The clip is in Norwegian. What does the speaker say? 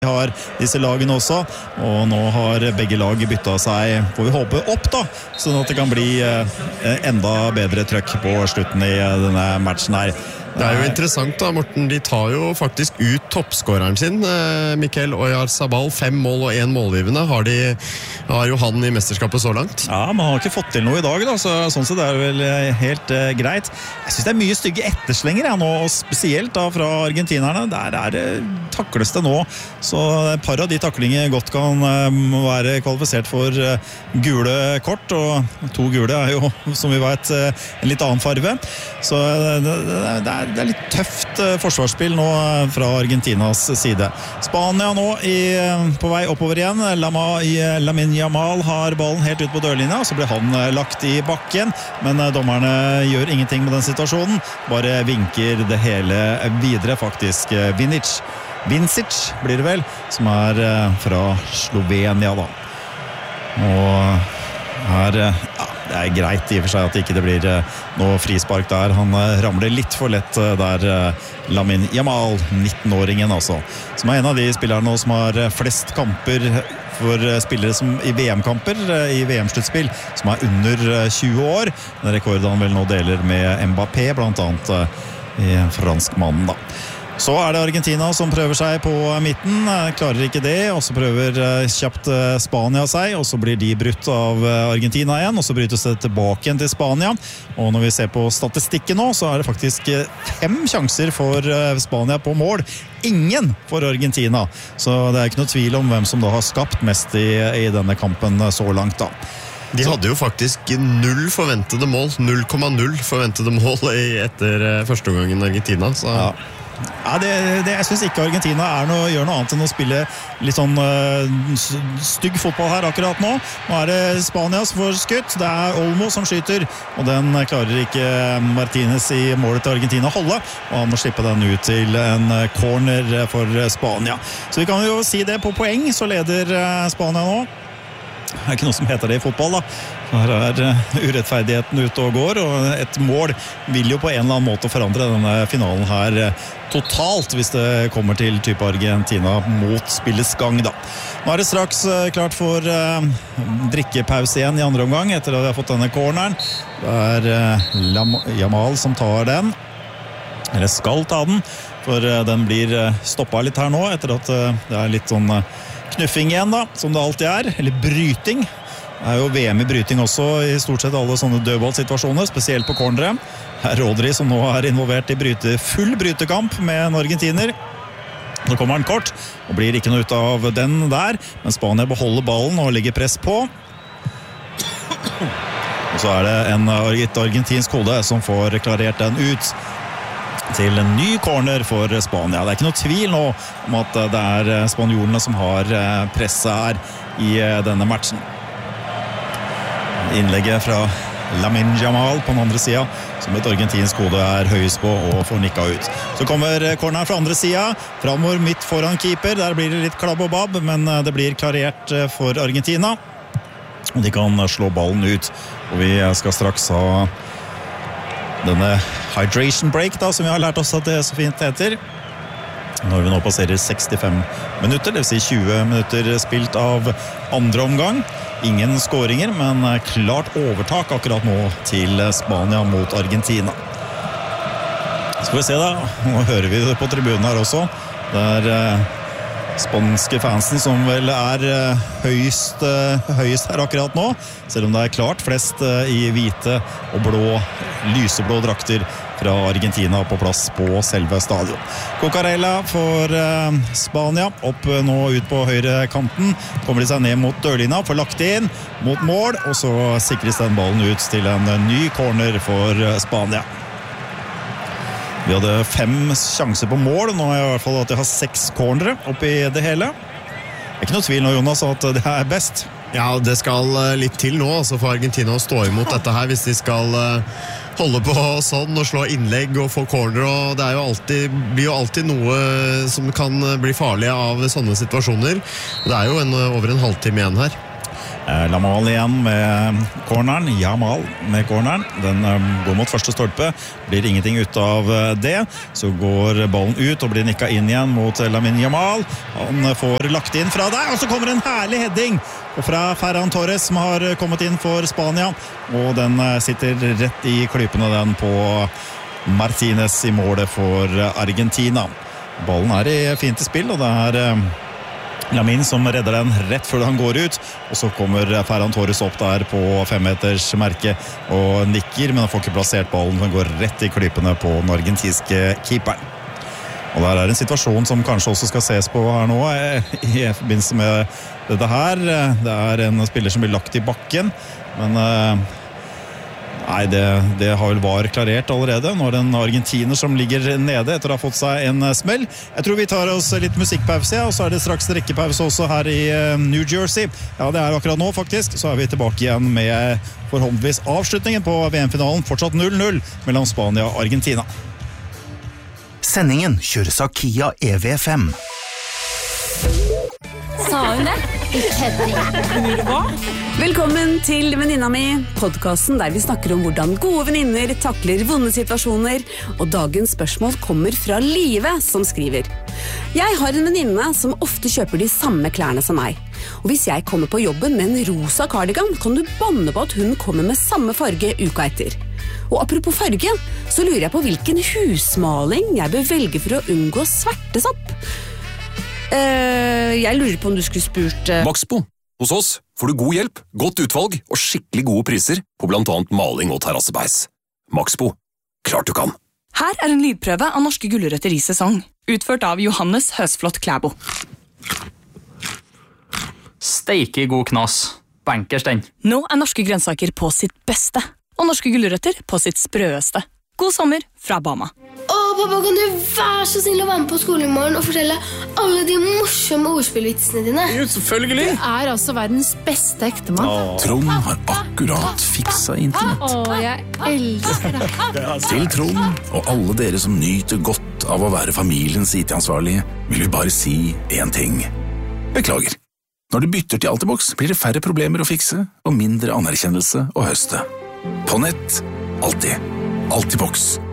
har disse lagene også, og nå har begge lag byttet seg, får vi håpe, opp da, sånn at det kan bli enda bedre trøkk på slutten i denne matchen her. Det jo interessant da, Morten, de tar jo faktisk ut toppskåreren sin, Mikael Oyarzabal, 5 mål og 1 målgivende, har jo han i mesterskapet så langt. Ja, man har ikke fått til noe i dag da, så sånn sett det vel helt greit. Jeg synes det mye stygge etterslenger nå, og spesielt da fra argentinerne, der takles det nå, så et par av de taklinger godt kan være kvalifisert for gule kort, og 2 gule jo, som vi vet, en litt annen farve, så det er litt tøft forsvarsspill nå fra Argentinas side. Spania nå på vei oppover igjen. Lamine Yamal har ballen helt ut på dørlinja, så blir han lagt i bakken, men dommerne gjør ingenting med den situasjonen, bare vinker det hele videre faktisk. Vincic blir det vel, som fra Slovenia da. Og her, det greit i og for seg at ikke det blir noe frispark der. Han ramler litt for lett der, Lamine Yamal, 19-åringen altså, som en av de spillerne som har flest kamper for spillere som i VM-kamper, i VM-sluttspill, som under 20 år. Den rekorden han vel nå deler med Mbappé, blant annet i franskmannen da. Så det Argentina som prøver seg på midten, klarer ikke det, og så prøver kjapt Spania seg, og så blir de brutt av Argentina igjen, og så brytes det tilbake igjen til Spania. Og når vi ser på statistikken nå, så det faktisk 5 sjanser for Spania på mål. Ingen for Argentina, så det ikke noe tvil om hvem som da har skapt mest i denne kampen så langt da. De hadde jo faktisk 0 forventede mål, 0,0 forventede mål etter første gangen Argentina, så... Ja. Ja, jeg synes ikke Argentina gjør noe annet enn å spille litt sånn stygg fotball her akkurat nå. Nå det Spania som får skutt, det Olmo som skyter, og den klarer ikke Martinez i målet til Argentina å holde, og han må slippe den ut til en corner for Spania. Så vi kan jo si det på poeng, så leder Spania nå. Det ikke noe som heter det i fotball da. Her urettferdigheten ute og går, og et mål vil jo på en eller annen måte forandre denne finalen her totalt, hvis det kommer til type Argentina mot spillets gang da. Nå det straks klart for drikkepause igjen i andre omgang, etter at vi har fått denne corneren. Det Yamal som tar den, eller skal ta den, for den blir stoppet litt her nå, etter at det litt sånn knuffing igjen da, som det alltid eller bryting. Det jo VM i bryting også i stort sett alle sånne dødballsituasjoner, spesielt på cornere. Her Rodri som nå involvert i full brytekamp med en argentiner. Nå kommer han kort, og blir ikke noe ut av den der, men Spania beholder ballen og legger press på. Og så det et argentinsk hode som får klarert den ut til en ny corner for Spania. Det ikke noe tvil nå om at det spanjolene som har presset her i denne matchen. Innlegget fra Lamine Yamal på den andre siden, som et argentinsk hode høyest på og får nikka ut. Så kommer corneren fra andre siden, fremover midt foran keeper. Der blir det litt klabb og babb, men det blir klarert for Argentina. Og de kan slå ballen ut. Og vi skal straks ha denne hydration break da, som vi har lært oss at det så fint heter. Når vi nå passerer 65 minutter, det vil si 20 minutter spilt av andre omgang. Ingen skåringer, men klart overtak akkurat nå til Spania mot Argentina. Skal vi se da, nå hører vi det på tribunen her også. Det spanske fansen som vel høyest her akkurat nå, selv om det klart flest i hvite og blå, lyseblå drakter fra Argentina på plass på selve stadion. Cucurella for Spania, opp nå ut på høyre kanten, kommer de seg ned mot dørlinja, får lagt inn mot mål, og så sikres den ballen ut til en ny corner for Spania. Vi hadde 5 sjanser på mål, nå i hvert fall at de har 6 cornere oppi det hele. Det ikke noe tvil nå, Jonas, at det best. Ja, det skal litt til nå, altså for Argentina å stå imot dette her, hvis de skal holde på sånn og slå innlegg og få corner, og det blir jo alltid noe som kan bli farlig av sånne situasjoner. Det jo over en halvtime igjen her. Jamal igjen med corneren. Jamal med corneren. Den går mot første stolpe. Blir ingenting ut av det. Så går ballen ut og blir nikket inn igjen mot Lamine Jamal. Han får lagt inn fra der, og så kommer en herlig heading fra Ferran Torres, som har kommet inn for Spania. Og den sitter rett i klypene den på Martinez i målet for Argentina. Ballen i fint i spill, og det Lamine som redder den rett før han går ut, og så kommer Ferran Torres opp der på 5-meters merke og nikker, men han får ikke plassert ballen, den går rett i klypene på den argentinske keeperen. Og der en situasjon som kanskje også skal ses på her nå i forbindelse med dette her. Det en spiller som blir lagt i bakken, men nei, det har vel VAR klarert allerede. Nå det en argentiner som ligger nede etter å ha fått seg en smell. Jeg tror vi tar oss litt musikkpause, og så det straks rekkepause også her i New Jersey. Ja, det akkurat nå faktisk. Så vi tilbake igjen med forhåpentligvis avslutningen på VM-finalen. Fortsatt 0-0 mellom Spania og Argentina. Sendingen kjøres av Kia EV5. Sa hun det? Velkommen til Venninna mi, podcasten der vi snakker om hvordan gode venninner takler vonde situasjoner, og dagens spørsmål kommer fra Live, som skriver: Jeg har en venninne som ofte kjøper de samme klærne som meg. Og hvis jeg kommer på jobben med en rosa cardigan, kan du banne på at hun kommer med samme farge uka etter. Og apropos farge, så lurer jeg på hvilken husmaling jeg bør velge for å unngå svertesopp. Jeg lurer på om du skulle spurt Maxbo. Hos oss får du god hjelp, godt utvalg og skikkelig gode priser på blant annet maling og terrassebeis. Maxbo. Klart du kan. Her en lydprøve av norske gulrøtter i sesong, utført av Johannes Høsflot Klæbo. Steike god knas. Bankers den. Nå norske grønnsaker på sitt beste, og norske gulrøtter på sitt sprøeste. God sommer fra Bama. Pappa, kan du være så snill å være med på skolen i morgen og fortelle alle de morsomme ordspillvitsene dine? Jo, selvfølgelig. Du altså verdens beste ektemann. Trond har akkurat fiksa internett. Jeg elsker det. Til Trond og alle dere som nyter godt av å være familiens IT-ansvarlige, vil vi bare si en ting. Beklager. Når du bytter til Altibox, blir det færre problemer å fikse og mindre anerkjennelse å høste. På nett, alltid. Altibox.